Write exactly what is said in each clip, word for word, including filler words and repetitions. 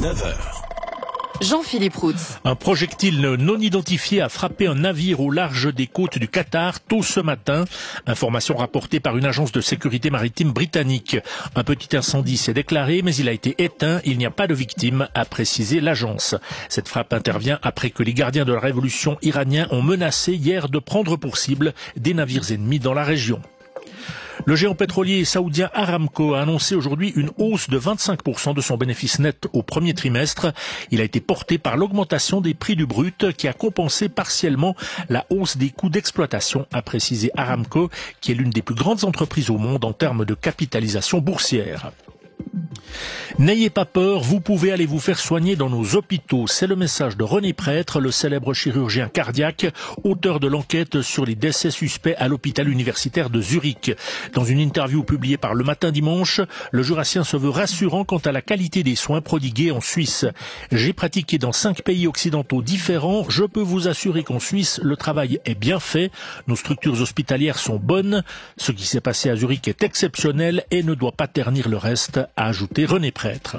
neuf heures. Jean-Philippe Roux. Un projectile non identifié a frappé un navire au large des côtes du Qatar tôt ce matin. Information rapportée par une agence de sécurité maritime britannique. Un petit incendie s'est déclaré, mais il a été éteint. Il n'y a pas de victimes, a précisé l'agence. Cette frappe intervient après que les gardiens de la révolution iraniens ont menacé hier de prendre pour cible des navires ennemis dans la région. Le géant pétrolier saoudien Aramco a annoncé aujourd'hui une hausse de vingt-cinq pour cent de son bénéfice net au premier trimestre. Il a été porté par l'augmentation des prix du brut qui a compensé partiellement la hausse des coûts d'exploitation, a précisé Aramco, qui est l'une des plus grandes entreprises au monde en termes de capitalisation boursière. N'ayez pas peur, vous pouvez aller vous faire soigner dans nos hôpitaux. C'est le message de René Prêtre, le célèbre chirurgien cardiaque, auteur de l'enquête sur les décès suspects à l'hôpital universitaire de Zurich. Dans une interview publiée par Le Matin Dimanche, le Jurassien se veut rassurant quant à la qualité des soins prodigués en Suisse. J'ai pratiqué dans cinq pays occidentaux différents. Je peux vous assurer qu'en Suisse, le travail est bien fait. Nos structures hospitalières sont bonnes. Ce qui s'est passé à Zurich est exceptionnel et ne doit pas ternir le reste, a ajouté René Prêtre.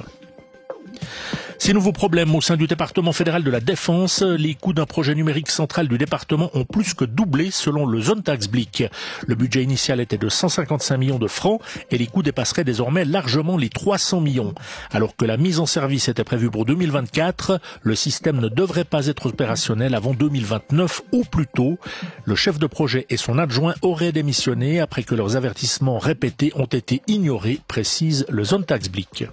Ces nouveaux problèmes au sein du département fédéral de la Défense, les coûts d'un projet numérique central du département ont plus que doublé selon le Sonntagsblick. Le budget initial était de cent cinquante-cinq millions de francs et les coûts dépasseraient désormais largement les trois cents millions. Alors que la mise en service était prévue pour deux mille vingt-quatre, le système ne devrait pas être opérationnel avant deux mille vingt-neuf ou plus tôt. Le chef de projet et son adjoint auraient démissionné après que leurs avertissements répétés ont été ignorés, précise le Sonntagsblick.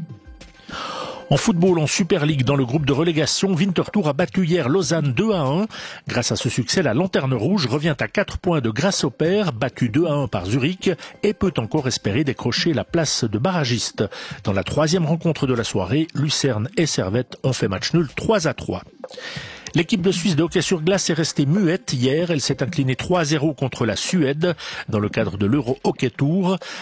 En football, en Super League, dans le groupe de relégation, Winterthur a battu hier Lausanne deux à un. Grâce à ce succès, la Lanterne Rouge revient à quatre points de Grâce au Père, battu deux à un par Zurich, et peut encore espérer décrocher la place de barragiste. Dans la troisième rencontre de la soirée, Lucerne et Servette ont fait match nul trois à trois. L'équipe de Suisse de hockey sur glace est restée muette hier. Elle s'est inclinée trois à zéro contre la Suède dans le cadre de l'Euro Hockey Tour.